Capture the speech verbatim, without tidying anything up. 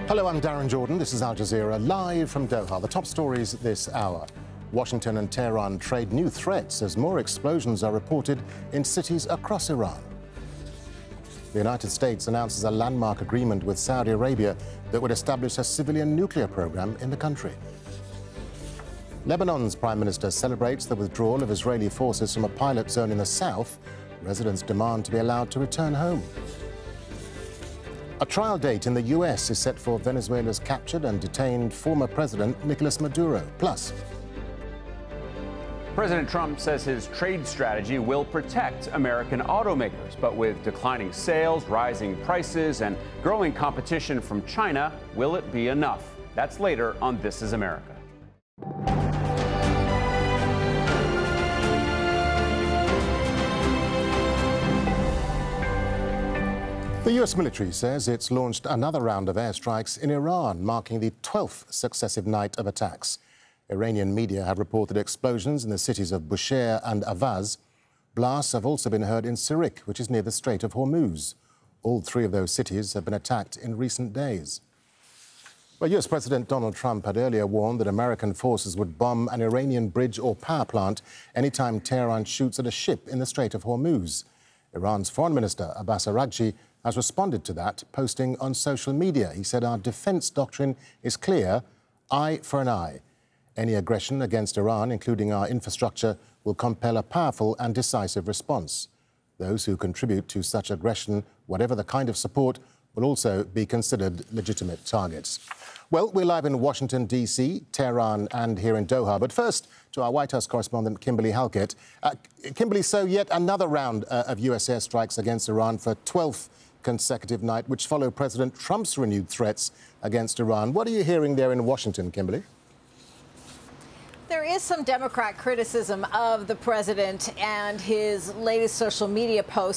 Hello, I'm Darren Jordan. This is Al Jazeera, live from Doha. The top stories this hour. Washington and Tehran trade new threats as more explosions are reported in cities across Iran. The United States announces a landmark agreement with Saudi Arabia that would establish a civilian nuclear program in the country. Lebanon's prime minister celebrates the withdrawal of Israeli forces from a pilot zone in the south. Residents demand to be allowed to return home. A trial date in the U S is set for Venezuela's captured and detained former president Nicolas Maduro. Plus, President Trump says his trade strategy will protect American automakers, but with declining sales, rising prices, and growing competition from China, will it be enough? That's later on This Is America. the U S military says it's launched another round of airstrikes in Iran, marking the twelfth successive night of attacks. Iranian media have reported explosions in the cities of Bushehr and Avaz. Blasts have also been heard in Sirik, which is near the Strait of Hormuz. All three of those cities have been attacked in recent days. Well, U S President Donald Trump had earlier warned that American forces would bomb an Iranian bridge or power plant anytime Tehran shoots at a ship in the Strait of Hormuz. Iran's Foreign Minister Abbas Araghchi has responded to that, posting on social media. He said, "Our defense doctrine is clear, eye for an eye. Any aggression against Iran, including our infrastructure, will compel a powerful and decisive response. Those who contribute to such aggression, whatever the kind of support, will also be considered legitimate targets." Well, we're live in Washington, D C, Tehran and here in Doha. But first, to our White House correspondent, Kimberly Halkett. Uh, Kimberly, so yet another round uh, of U S airstrikes against Iran for twelfth consecutive night, which follow President Trump's renewed threats against Iran. What are you hearing there in Washington, Kimberly? There is some Democrat criticism of the president and his latest social media post.